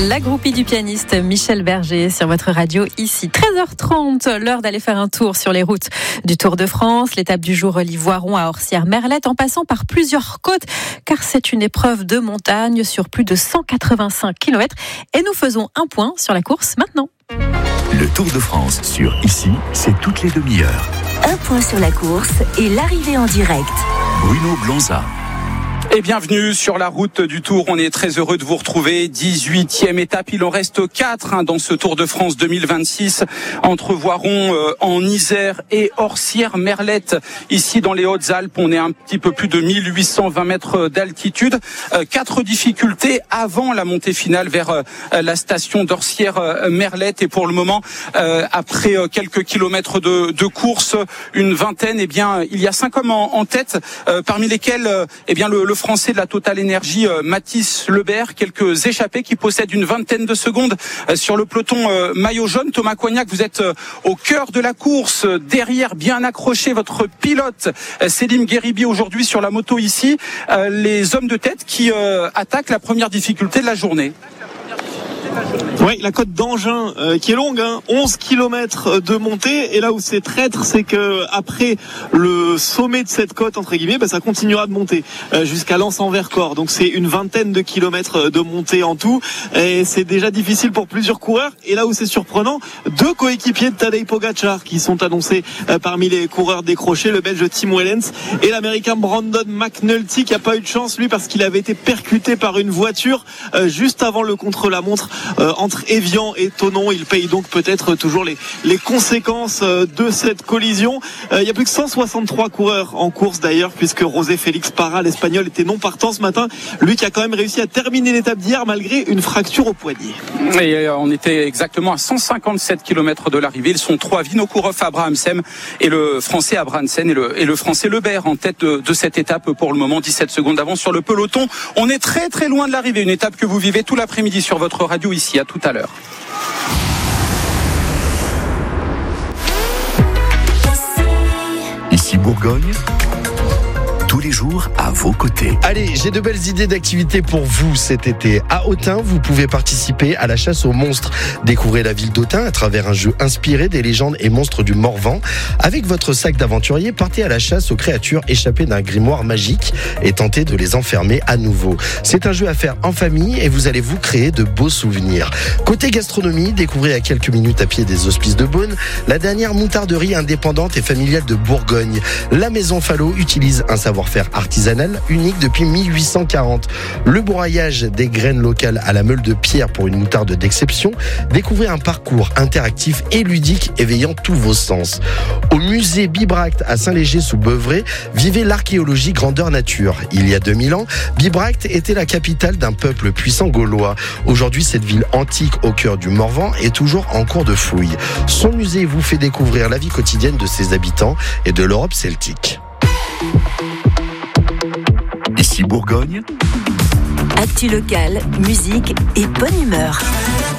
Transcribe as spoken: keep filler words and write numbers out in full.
La groupie du pianiste Michel Berger sur votre radio ici. treize heures trente, l'heure d'aller faire un tour sur les routes du Tour de France. L'étape du jour relie Voiron à Orsières-Merlette en passant par plusieurs côtes car c'est une épreuve de montagne sur plus de cent quatre-vingt-cinq kilomètres. Et nous faisons un point sur la course maintenant. Le Tour de France sur Ici, c'est toutes les demi-heures. Un point sur la course et l'arrivée en direct. Bruno Blonza. Et bienvenue sur la route du Tour. On est très heureux de vous retrouver. dix-huitième étape. Il en reste quatre hein, dans ce Tour de France deux mille vingt-six entre Voiron euh, en Isère et Orsières-Merlette. Ici dans les Hautes-Alpes, on est un petit peu plus de mille huit cent vingt mètres d'altitude. Euh, quatre difficultés avant la montée finale vers euh, la station d'Orsières-Merlette. Et pour le moment, euh, après euh, quelques kilomètres de, de course, une vingtaine, eh bien, il y a cinq hommes en, en tête, euh, parmi lesquels, euh, eh bien, le, le Français de la Total Énergie, euh, Mathis Lebert, quelques échappés qui possèdent une vingtaine de secondes euh, sur le peloton euh, maillot jaune. Thomas Coignac, vous êtes euh, au cœur de la course, euh, derrière, bien accroché, votre pilote euh, Selim Gheribi aujourd'hui sur la moto ici. Euh, les hommes de tête qui euh, attaquent la première difficulté de la journée. Oui, la côte d'Angin euh, qui est longue, hein, onze kilomètres de montée. Et là où c'est traître, c'est que après le sommet de cette côte, entre guillemets, bah, ça continuera de monter euh, jusqu'à Lens-en-Vercors. Donc c'est une vingtaine de kilomètres de montée en tout. Et c'est déjà difficile pour plusieurs coureurs. Et là où c'est surprenant, deux coéquipiers de Tadej Pogacar qui sont annoncés euh, parmi les coureurs décrochés, le Belge Tim Wellens et l'Américain Brandon McNulty qui a pas eu de chance lui parce qu'il avait été percuté par une voiture euh, juste avant le contre-la-montre euh, entre Évian et Thonon. Il paye donc peut-être toujours les, les conséquences de cette collision. Il y a plus que cent soixante-trois coureurs en course d'ailleurs, puisque José Félix Parra, l'Espagnol, était non partant ce matin. Lui qui a quand même réussi à terminer l'étape d'hier malgré une fracture au poignet. Et on était exactement à cent cinquante-sept kilomètres de l'arrivée. Ils sont trois, Vinokourov, Abrahamsen et le Français Abrahamsen et le, et le Français Lebert en tête de, de cette étape pour le moment. dix-sept secondes d'avance sur le peloton. On est très très loin de l'arrivée. Une étape que vous vivez tout l'après-midi sur votre radio ici. À tout à l'heure. Ici Bourgogne, tous les jours à vos côtés. Allez, j'ai de belles idées d'activités pour vous cet été. À Autun, vous pouvez participer à la chasse aux monstres. Découvrez la ville d'Autun à travers un jeu inspiré des légendes et monstres du Morvan. Avec votre sac d'aventurier, partez à la chasse aux créatures échappées d'un grimoire magique et tentez de les enfermer à nouveau. C'est un jeu à faire en famille et vous allez vous créer de beaux souvenirs. Côté gastronomie, découvrez à quelques minutes à pied des Hospices de Beaune la dernière moutarderie indépendante et familiale de Bourgogne. La Maison Fallot utilise un savoir faire artisanal unique depuis mille huit cent quarante. Le broyage des graines locales à la meule de pierre pour une moutarde d'exception. Découvrez un parcours interactif et ludique éveillant tous vos sens. Au musée Bibracte à Saint-Léger-sous-Beuvray, vivez l'archéologie grandeur nature. Il y a deux mille ans, Bibracte était la capitale d'un peuple puissant gaulois. Aujourd'hui, cette ville antique au cœur du Morvan est toujours en cours de fouille. Son musée vous fait découvrir la vie quotidienne de ses habitants et de l'Europe celtique. Ici Bourgogne. Actu locale, musique et bonne humeur.